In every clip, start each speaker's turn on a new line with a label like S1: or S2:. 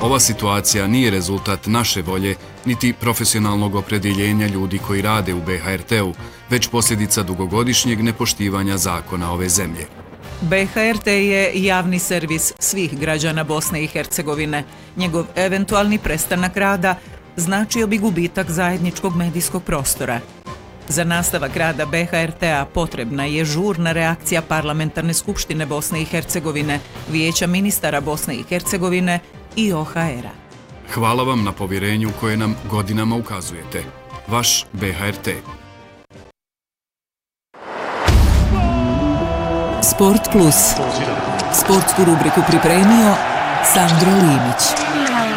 S1: Ova situacija nije rezultat naše volje, niti profesionalnog opredjeljenja ljudi koji rade u BHRT-u, već posljedica dugogodišnjeg nepoštivanja zakona ove zemlje.
S2: BHRT je javni servis svih građana Bosne i Hercegovine. Njegov eventualni prestanak rada značio bi gubitak zajedničkog medijskog prostora. Za nastavak rada BHRT-a potrebna je žurna reakcija Parlamentarne skupštine Bosne i Hercegovine, Vijeća ministara Bosne i Hercegovine i OHR-a.
S1: Hvala vam na povjerenju koje nam godinama ukazujete. Vaš BHRT.
S2: Sport Plus. Sportsku rubriku pripremio Sandro Limić.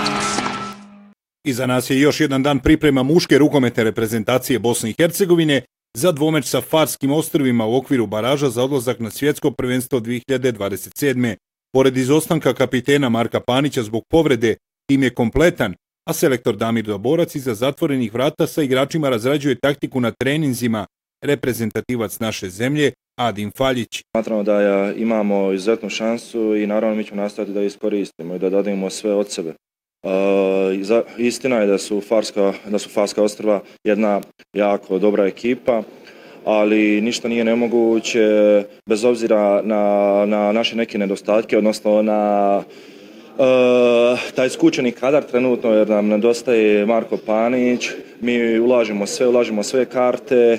S3: Iza nas je još jedan dan priprema muške rukometne reprezentacije Bosne i Hercegovine za dvomeč sa Farskim ostrvima u okviru baraža za odlazak na svjetsko prvenstvo 2027. Pored izostanka kapitena Marka Panića zbog povrede, tim je kompletan, a selektor Damir Doborac iza zatvorenih vrata sa igračima razrađuje taktiku na treninzima. Reprezentativac naše zemlje, Adin Faljić.
S4: Smatramo da imamo izuzetnu šansu i naravno mi ćemo nastaviti da iskoristimo i da dademo sve od sebe. Istina je da su Farska ostrva jedna jako dobra ekipa, ali ništa nije nemoguće bez obzira na naše neke nedostatke, odnosno na taj skučeni kadar trenutno jer nam nedostaje Marko Panić. Mi ulažemo sve karte,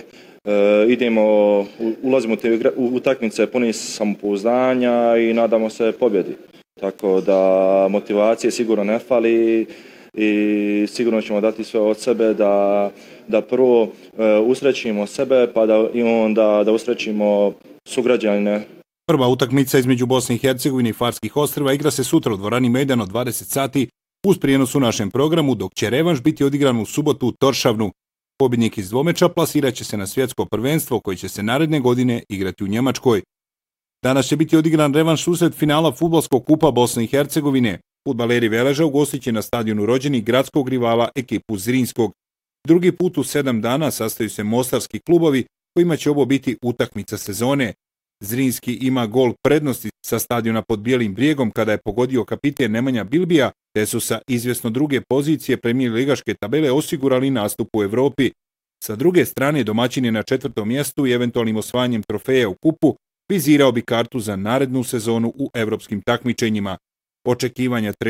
S4: ulazimo u utakmice puni samopouzdanja i nadamo se pobjedi. Tako da motivacije sigurno ne fali i sigurno ćemo dati sve od sebe da prvo usrećimo sebe pa da usrećimo sugrađane.
S3: Prva utakmica između Bosne i Hercegovine i Farskih ostrva igra se sutra u dvorani Mejdan od 20 sati uz prijenos u našem programu, dok će revanš biti odigran u subotu u Toršavnu. Pobjednik iz dvomeča plasirat će se na svjetsko prvenstvo koje će se naredne godine igrati u Njemačkoj. Danas će biti odigran revanš usred finala fudbalskog kupa Bosne i Hercegovine. Fudbaleri Veleža ugostit će na stadionu rođenih gradskog rivala ekipu Zrinskog. Drugi put u 7 dana sastaju se mostarski klubovi kojima će ovo biti utakmica sezone. Zrinski ima gol prednosti sa stadiona pod Bijelim brijegom kada je pogodio kapiten Nemanja Bilbija, te su sa izvjesno druge pozicije premijer ligaške tabele osigurali nastup u Evropi. Sa druge strane, domaćin je na 4. mjestu i eventualnim osvajanjem trofeja u kupu vizirao bi kartu za narednu sezonu u evropskim takmičenjima. Očekivanja trenera